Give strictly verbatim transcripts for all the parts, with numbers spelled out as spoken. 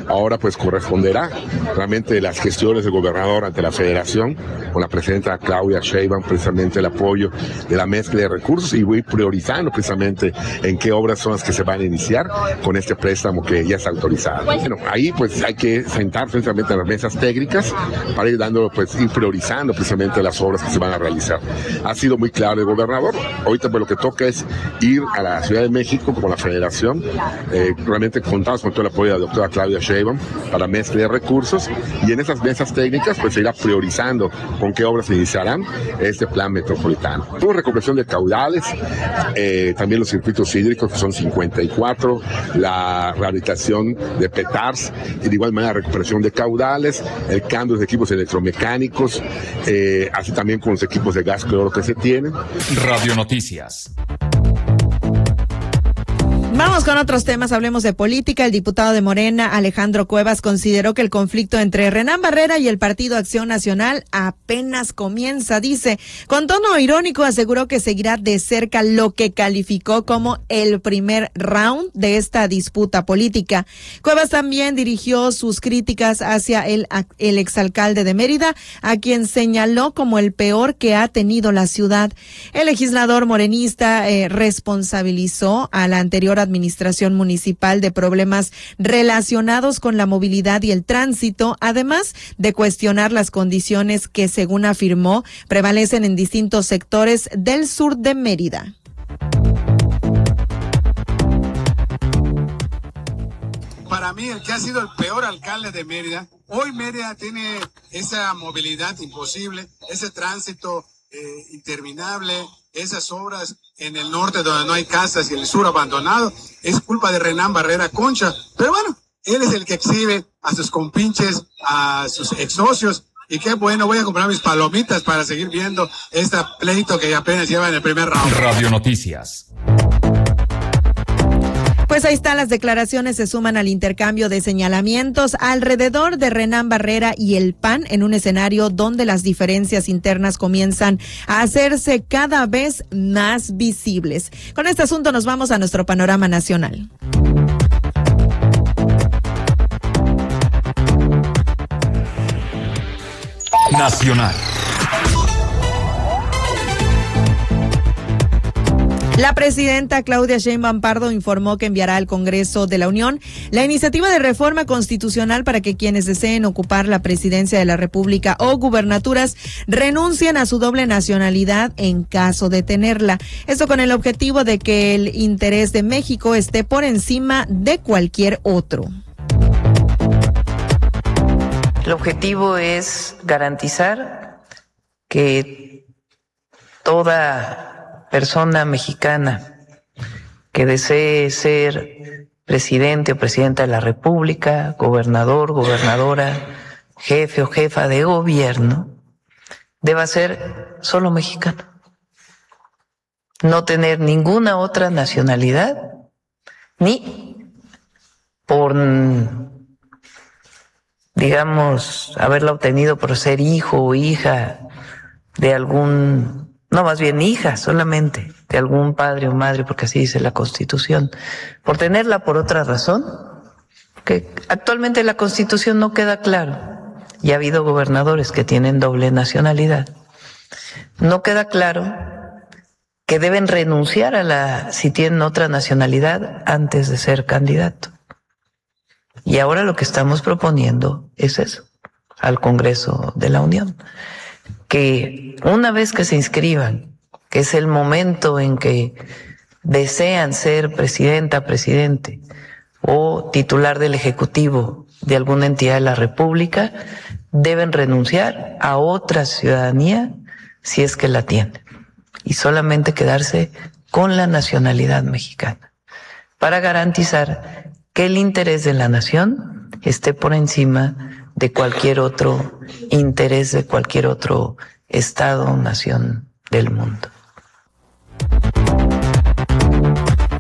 Ahora pues corresponderá realmente las gestiones del gobernador ante la federación, con la presidenta Claudia Sheinbaum, precisamente el apoyo de la mezcla de recursos, y voy priorizando precisamente en qué obras son las que se van a iniciar con este préstamo que ya está autorizado. Bueno, ahí pues hay que sentar precisamente en las mesas técnicas para ir dando, pues ir priorizando precisamente las obras que se van a realizar. Ha sido muy claro el gobernador. Ahorita pues lo que toca es ir a la Ciudad de México con la federación. Eh, realmente contamos con todo el apoyo de la doctora Claudia Sheinbaum para mezcla de recursos, y en esas mesas técnicas pues se irá priorizando con qué obras se iniciarán este plan metropolitano. Una recuperación de caudales, eh, también los circuitos hídricos, que son cincuenta y cuatro, la rehabilitación de petars, y de igual manera recuperación de caudales, el cambio de equipos electromecánicos, eh, así también con los equipos de gas cloro que se tienen. Radio Noticias. Vamos con otros temas, hablemos de política. El diputado de Morena, Alejandro Cuevas, consideró que el conflicto entre Renán Barrera y el Partido Acción Nacional apenas comienza. Dice, con tono irónico, aseguró que seguirá de cerca lo que calificó como el primer round de esta disputa política. Cuevas también dirigió sus críticas hacia el, el exalcalde de Mérida, a quien señaló como el peor que ha tenido la ciudad. El legislador morenista eh, responsabilizó a la anterior administración municipal de problemas relacionados con la movilidad y el tránsito, además de cuestionar las condiciones que, según afirmó, prevalecen en distintos sectores del sur de Mérida. Para mí, el que ha sido el peor alcalde de Mérida, hoy Mérida tiene esa movilidad imposible, ese tránsito eh, interminable, esas obras en el norte donde no hay casas y el sur abandonado, es culpa de Renán Barrera Concha. Pero bueno, él es el que exhibe a sus compinches, a sus ex socios, y qué bueno, voy a comprar mis palomitas para seguir viendo este pleito que apenas lleva en el primer round. Radio Noticias. Pues ahí están las declaraciones, se suman al intercambio de señalamientos alrededor de Renán Barrera y el P A N en un escenario donde las diferencias internas comienzan a hacerse cada vez más visibles. Con este asunto nos vamos a nuestro panorama nacional. Nacional. La presidenta Claudia Sheinbaum Pardo informó que enviará al Congreso de la Unión la iniciativa de reforma constitucional para que quienes deseen ocupar la presidencia de la República o gubernaturas renuncien a su doble nacionalidad en caso de tenerla. Esto con el objetivo de que el interés de México esté por encima de cualquier otro. El objetivo es garantizar que toda persona mexicana que desee ser presidente o presidenta de la República, gobernador, gobernadora, jefe o jefa de gobierno, deba ser solo mexicano. No tener ninguna otra nacionalidad, ni por, digamos, haberla obtenido por ser hijo o hija de algún... No, más bien hija solamente de algún padre o madre, porque así dice la Constitución. Por tenerla por otra razón, que actualmente la Constitución no queda claro. Y ha habido gobernadores que tienen doble nacionalidad. No queda claro que deben renunciar a la, si tienen otra nacionalidad, antes de ser candidato. Y ahora lo que estamos proponiendo es eso, al Congreso de la Unión. Que una vez que se inscriban, que es el momento en que desean ser presidenta, presidente o titular del Ejecutivo de alguna entidad de la República, deben renunciar a otra ciudadanía si es que la tienen y solamente quedarse con la nacionalidad mexicana para garantizar que el interés de la nación esté por encima de cualquier otro interés de cualquier otro estado o nación del mundo.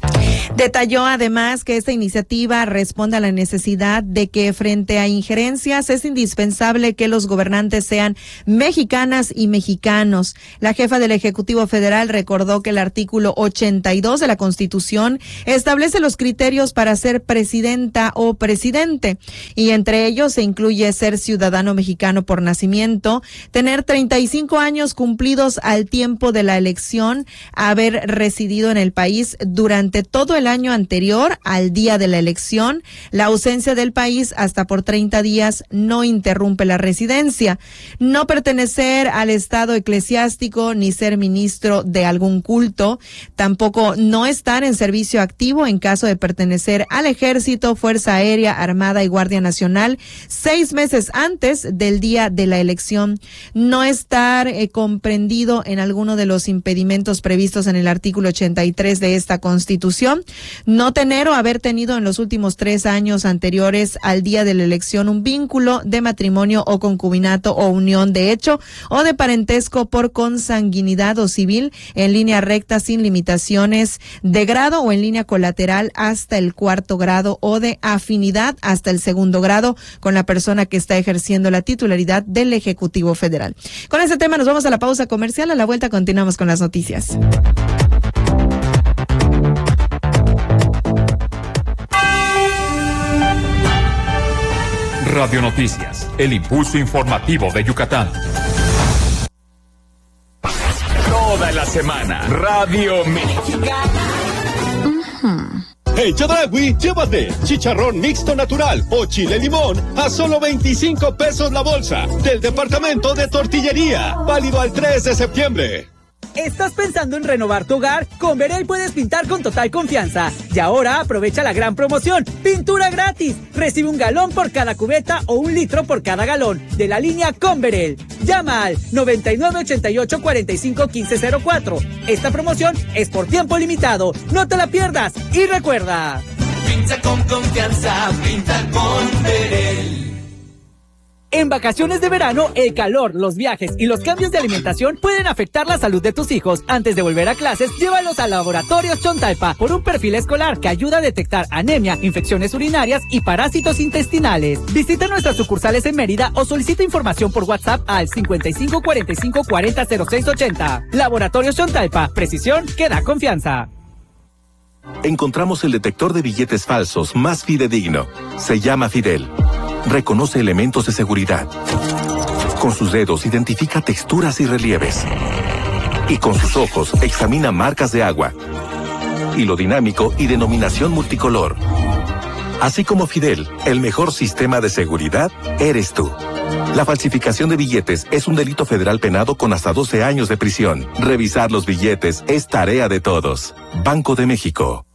Detalló además que esta iniciativa responde a la necesidad de que frente a injerencias es indispensable que los gobernantes sean mexicanas y mexicanos. La jefa del Ejecutivo Federal recordó que el artículo ochenta y dos de la Constitución establece los criterios para ser presidenta o presidente, y entre ellos se incluye ser ciudadano mexicano por nacimiento, tener treinta y cinco años cumplidos al tiempo de la elección, haber residido en el país durante todo el año anterior al día de la elección. La ausencia del país hasta por treinta días no interrumpe la residencia. No pertenecer al estado eclesiástico ni ser ministro de algún culto. Tampoco no estar en servicio activo en caso de pertenecer al Ejército, Fuerza Aérea, Armada y Guardia Nacional seis meses antes del día de la elección. No estar eh, comprendido en alguno de los impedimentos previstos en el artículo ochenta y tres de esta Constitución. No tener o haber tenido en los últimos tres años anteriores al día de la elección un vínculo de matrimonio o concubinato o unión de hecho o de parentesco por consanguinidad o civil en línea recta sin limitaciones de grado o en línea colateral hasta el cuarto grado o de afinidad hasta el segundo grado con la persona que está ejerciendo la titularidad del Ejecutivo Federal. Con este tema nos vamos a la pausa comercial. A la vuelta continuamos con las noticias. Radio Noticias, el impulso informativo de Yucatán. Toda la semana, Radio Mexicana. En Chedraui, llévate chicharrón mixto natural o chile limón a solo veinticinco pesos la bolsa del departamento de tortillería. Válido al tres de septiembre. ¿Estás pensando en renovar tu hogar? Con Verel puedes pintar con total confianza. Y ahora aprovecha la gran promoción. ¡Pintura gratis! Recibe un galón por cada cubeta o un litro por cada galón de la línea con Verel. Llama al noventa y nueve ochenta y ocho cuarenta y cinco quince cero cuatro. Esta promoción es por tiempo limitado. ¡No te la pierdas! Y recuerda... Pinta con confianza, pinta con Verel. En vacaciones de verano, el calor, los viajes y los cambios de alimentación pueden afectar la salud de tus hijos. Antes de volver a clases, llévalos a Laboratorios Chontalpa por un perfil escolar que ayuda a detectar anemia, infecciones urinarias y parásitos intestinales. Visita nuestras sucursales en Mérida o solicita información por WhatsApp al cincuenta y cinco cuarenta y cinco cuarenta cero seis ochenta. Laboratorios Chontalpa, precisión que da confianza. Encontramos el detector de billetes falsos más fidedigno. Se llama Fidel. Reconoce elementos de seguridad. Con sus dedos identifica texturas y relieves. Y con sus ojos examina marcas de agua. Hilo dinámico y denominación multicolor. Así como Fidel, el mejor sistema de seguridad eres tú. La falsificación de billetes es un delito federal penado con hasta doce años de prisión. Revisar los billetes es tarea de todos. Banco de México.